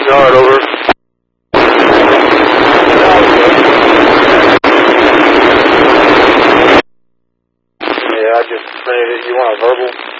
Yard, over. Yeah, I just printed it. You want a verbal?